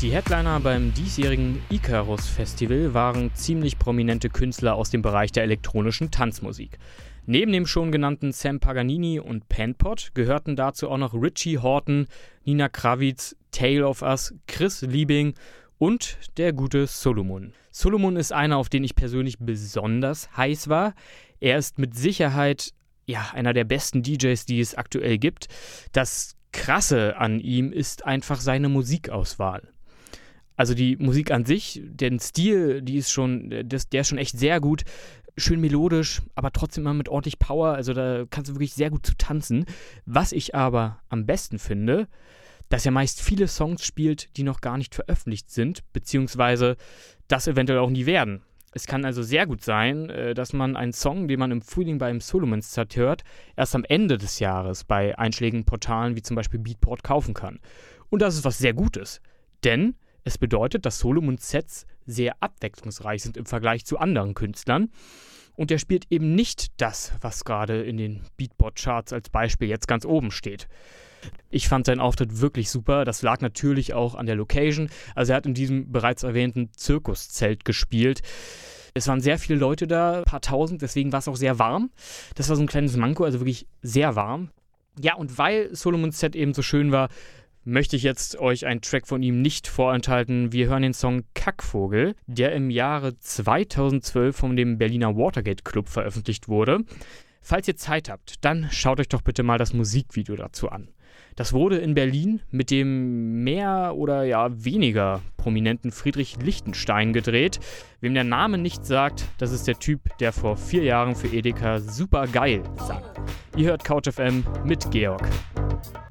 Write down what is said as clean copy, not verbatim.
Die Headliner beim diesjährigen Icarus Festival waren ziemlich prominente Künstler aus dem Bereich der elektronischen Tanzmusik. Neben dem schon genannten Sam Paganini und Panpot gehörten dazu auch noch Richie Hawtin, Nina Kravitz, Tale of Us, Chris Liebing und der gute Solomon. Solomon ist einer, auf den ich persönlich besonders heiß war. Er ist mit Sicherheit einer der besten DJs, die es aktuell gibt. Das Krasse an ihm ist einfach seine Musikauswahl. Also die Musik an sich, den Stil, der ist schon echt sehr gut. Schön melodisch, aber trotzdem immer mit ordentlich Power. Also da kannst du wirklich sehr gut zu tanzen. Was ich aber am besten finde, dass er meist viele Songs spielt, die noch gar nicht veröffentlicht sind, beziehungsweise das eventuell auch nie werden. Es kann also sehr gut sein, dass man einen Song, den man im Frühling beim Solomon-Set hört, erst am Ende des Jahres bei einschlägigen Portalen wie zum Beispiel Beatport kaufen kann. Und das ist was sehr Gutes, denn es bedeutet, dass Solomon-Sets sehr abwechslungsreich sind im Vergleich zu anderen Künstlern. Und er spielt eben nicht das, was gerade in den Beatport-Charts als Beispiel jetzt ganz oben steht. Ich fand seinen Auftritt wirklich super. Das lag natürlich auch an der Location. Also er hat in diesem bereits erwähnten Zirkuszelt gespielt. Es waren sehr viele Leute da, ein paar tausend, deswegen war es auch sehr warm. Das war so ein kleines Manko, also wirklich sehr warm. Ja, und weil Solomons Set eben so schön war, möchte ich jetzt euch einen Track von ihm nicht vorenthalten. Wir hören den Song Kackvogel, der im Jahre 2012 von dem Berliner Watergate Club veröffentlicht wurde. Falls ihr Zeit habt, dann schaut euch doch bitte mal das Musikvideo dazu an. Das wurde in Berlin mit dem mehr oder weniger prominenten Friedrich Lichtenstein gedreht. Wem der Name nichts sagt, das ist der Typ, der vor 4 Jahren für Edeka super geil sang. Ihr hört CouchFM mit Georg.